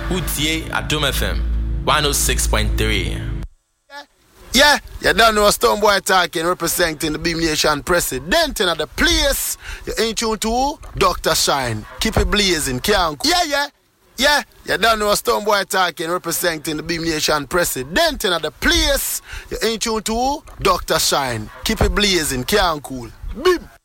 Utie Adom FM 106.3. Yeah, you don't know Stonebwoy talking, representing the Beam Nation president in the place. You're in tune to Dr. Shine. Keep it blazing, can't. Yeah, you don't know Stonebwoy talking, representing the Beam Nation president in the place. You're in tune to Dr. Shine. Keep it blazing, can't cool. Beam.